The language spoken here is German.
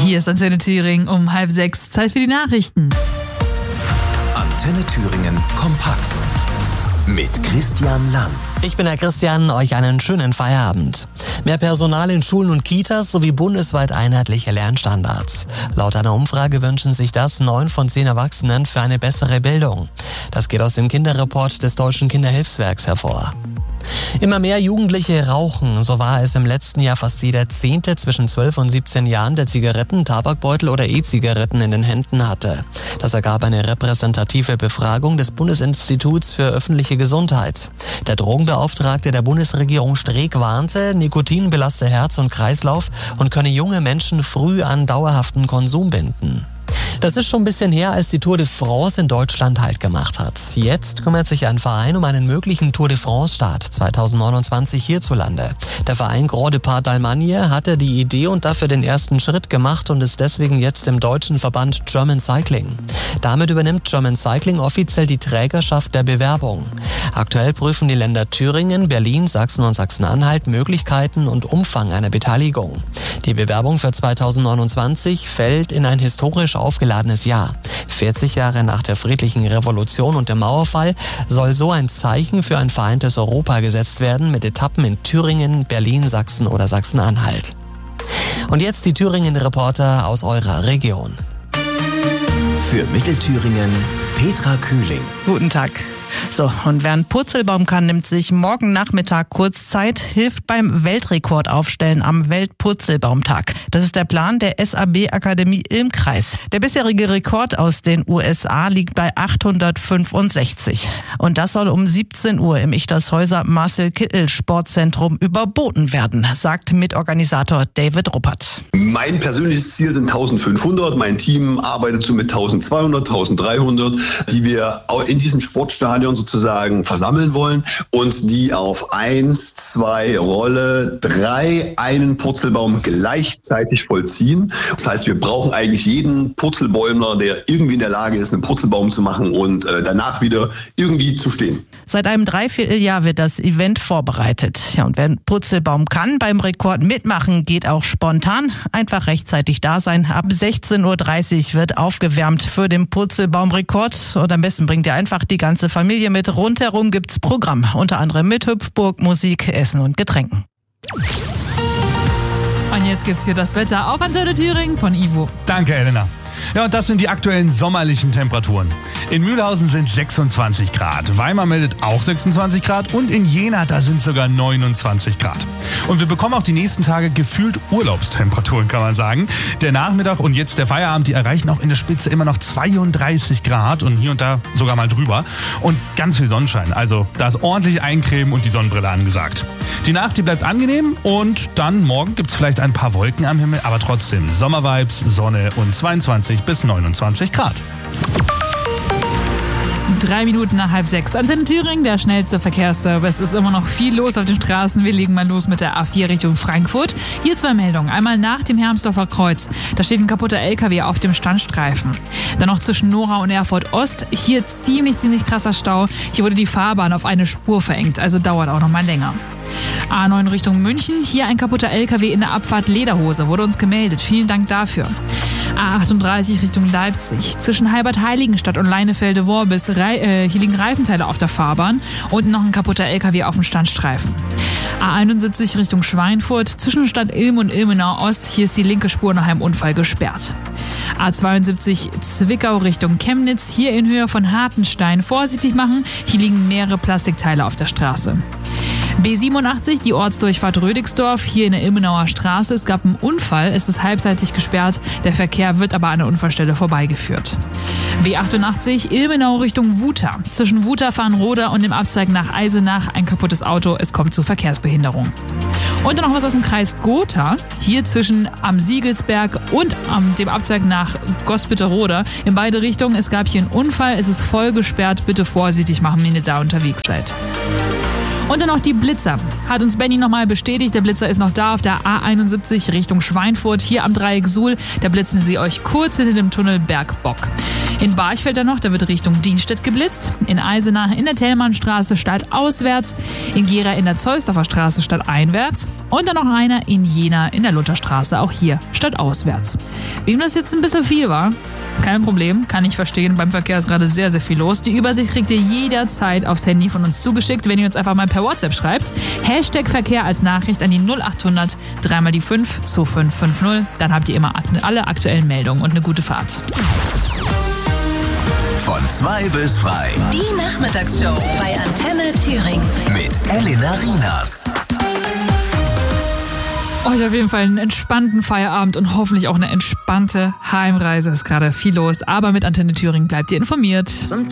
Hier ist Antenne Thüringen um 5:30. Zeit für die Nachrichten. Antenne Thüringen kompakt mit Christian Lang. Ich bin der Christian, euch einen schönen Feierabend. Mehr Personal in Schulen und Kitas sowie bundesweit einheitliche Lernstandards. Laut einer Umfrage wünschen sich das 9 von 10 Erwachsenen für eine bessere Bildung. Das geht aus dem Kinderreport des Deutschen Kinderhilfswerks hervor. Immer mehr Jugendliche rauchen. So war es im letzten Jahr fast jeder 10. zwischen 12 und 17 Jahren, der Zigaretten, Tabakbeutel oder E-Zigaretten in den Händen hatte. Das ergab eine repräsentative Befragung des Bundesinstituts für öffentliche Gesundheit. Der Drogenbeauftragte der Bundesregierung Streeck warnte, Nikotin belaste Herz und Kreislauf und könne junge Menschen früh an dauerhaften Konsum binden. Das ist schon ein bisschen her, als die Tour de France in Deutschland Halt gemacht hat. Jetzt kümmert sich ein Verein um einen möglichen Tour de France-Start 2029 hierzulande. Der Verein Grand Départ d'Allemagne hatte die Idee und dafür den ersten Schritt gemacht und ist deswegen jetzt im deutschen Verband German Cycling. Damit übernimmt German Cycling offiziell die Trägerschaft der Bewerbung. Aktuell prüfen die Länder Thüringen, Berlin, Sachsen und Sachsen-Anhalt Möglichkeiten und Umfang einer Beteiligung. Die Bewerbung für 2029 fällt in ein historisch aufgeladenes Jahr. 40 Jahre nach der friedlichen Revolution und dem Mauerfall soll so ein Zeichen für ein vereintes Europa gesetzt werden mit Etappen in Thüringen, Berlin, Sachsen oder Sachsen-Anhalt. Und jetzt die Thüringen-Reporter aus eurer Region. Für Mittelthüringen Petra Kühling. Guten Tag. So, und wer einen Purzelbaum kann, nimmt sich morgen Nachmittag kurz Zeit, hilft beim Weltrekordaufstellen am Weltpurzelbaumtag. Das ist der Plan der SAB-Akademie Ilm-Kreis. Der bisherige Rekord aus den USA liegt bei 865. Und das soll um 17 Uhr im Ichtershäuser Marcel-Kittel-Sportzentrum überboten werden, sagt Mitorganisator David Ruppert. Mein persönliches Ziel sind 1500. Mein Team arbeitet so mit 1200, 1300, die wir in diesem Sportstadion sozusagen versammeln wollen und die auf 1, 2, Rolle 3 einen Purzelbaum gleichzeitig vollziehen. Das heißt, wir brauchen eigentlich jeden Purzelbäumler, der irgendwie in der Lage ist, einen Purzelbaum zu machen und danach wieder irgendwie zu stehen. Seit einem Dreivierteljahr wird das Event vorbereitet. Ja, und wer einen Purzelbaum kann beim Rekord mitmachen, geht auch spontan. Einfach rechtzeitig da sein. Ab 16:30 Uhr wird aufgewärmt für den Purzelbaumrekord. Und am besten bringt ihr einfach die ganze Familie mit. Rundherum gibt's Programm, unter anderem mit Hüpfburg, Musik, Essen und Getränken. Und jetzt gibt's hier das Wetter auf Antenne Thüringen von Ivo. Danke, Elena. Ja, und das sind die aktuellen sommerlichen Temperaturen. In Mühlhausen sind 26 Grad, Weimar meldet auch 26 Grad und in Jena, da sind sogar 29 Grad. Und wir bekommen auch die nächsten Tage gefühlt Urlaubstemperaturen, kann man sagen. Der Nachmittag und jetzt der Feierabend, die erreichen auch in der Spitze immer noch 32 Grad und hier und da sogar mal drüber. Und ganz viel Sonnenschein, also da ist ordentlich Eincremen und die Sonnenbrille angesagt. Die Nacht, die bleibt angenehm und dann morgen gibt's vielleicht ein paar Wolken am Himmel, aber trotzdem Sommervibes, Sonne und 22 bis 29 Grad. 3 Minuten nach 5:30. Antenne Thüringen, der schnellste Verkehrsservice. Es ist immer noch viel los auf den Straßen. Wir legen mal los mit der A4 Richtung Frankfurt. Hier 2 Meldungen. Einmal nach dem Hermsdorfer Kreuz. Da steht ein kaputter LKW auf dem Standstreifen. Dann noch zwischen Nora und Erfurt Ost. Hier ziemlich krasser Stau. Hier wurde die Fahrbahn auf eine Spur verengt. Also dauert auch noch mal länger. A9 Richtung München. Hier ein kaputter LKW in der Abfahrt Lederhose. Wurde uns gemeldet. Vielen Dank dafür. A38 Richtung Leipzig. Zwischen Heilbad-Heiligenstadt und Leinefelde-Worbis. Hier liegen Reifenteile auf der Fahrbahn und noch ein kaputter LKW auf dem Standstreifen. A71 Richtung Schweinfurt. Zwischen Stadt Ilm und Ilmenau Ost. Hier ist die linke Spur nach einem Unfall gesperrt. A72 Zwickau Richtung Chemnitz. Hier in Höhe von Hartenstein. Vorsichtig machen. Hier liegen mehrere Plastikteile auf der Straße. B87, die Ortsdurchfahrt Rödigsdorf, hier in der Ilmenauer Straße. Es gab einen Unfall, es ist halbseitig gesperrt. Der Verkehr wird aber an der Unfallstelle vorbeigeführt. B88, Ilmenau Richtung Wuta. Zwischen Wuta-Farnroda und dem Abzweig nach Eisenach ein kaputtes Auto. Es kommt zu Verkehrsbehinderung. Und dann noch was aus dem Kreis Gotha. Hier zwischen am Siegelsberg und dem Abzweig nach Gospitterode. In beide Richtungen. Es gab hier einen Unfall. Es ist voll gesperrt. Bitte vorsichtig machen, wenn ihr da unterwegs seid. Und dann noch die Blitzer. Hat uns Benny nochmal bestätigt, der Blitzer ist noch da auf der A71 Richtung Schweinfurt. Hier am Dreieck Suhl, da blitzen sie euch kurz hinter dem Tunnel Bergbock. In Barchfeld dann noch, da wird Richtung Dienstedt geblitzt. In Eisenach in der Thälmannstraße stadtauswärts. In Gera in der Zollsdorfer Straße stadteinwärts. Und dann noch einer in Jena in der Lutherstraße, auch hier stadtauswärts. Wem das jetzt ein bisschen viel war, kein Problem, kann ich verstehen. Beim Verkehr ist gerade sehr, sehr viel los. Die Übersicht kriegt ihr jederzeit aufs Handy von uns zugeschickt, wenn ihr uns einfach mal per WhatsApp schreibt. #Verkehr als Nachricht an die 0800 3 die 5 2550. Dann habt ihr immer alle aktuellen Meldungen und eine gute Fahrt. Von 2 bis frei. Die Nachmittagsshow bei Antenne Thüringen. Mit Elena Rinas. Euch auf jeden Fall einen entspannten Feierabend und hoffentlich auch eine entspannte Heimreise. Es ist gerade viel los, aber mit Antenne Thüringen bleibt ihr informiert.